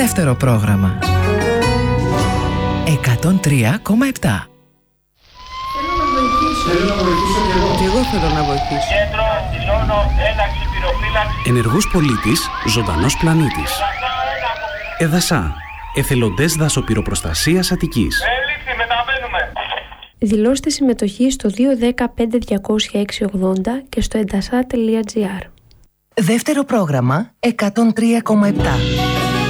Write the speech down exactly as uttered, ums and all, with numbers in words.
Δεύτερο πρόγραμμα. εκατόν τρία κόμμα επτά. Θέλω να βοηθήσω κι εγώ. Και εγώ θέλω να βοηθήσω. Κέντρο, δηλώνω ένταξη πυροφύλαξη. Ενεργός πολίτης, ζωντανός πλανήτης. Εδασά, εθελοντές δασοπυροπροστασίας Αττικής. Έληξη, μεταβαίνουμε. Δηλώστε συμμετοχή στο δύο ένα μηδέν πέντε διακόσια έξι ογδόντα και στο εντασά τελεία τζι άρ. Δεύτερο πρόγραμμα εκατόν τρία κόμμα επτά.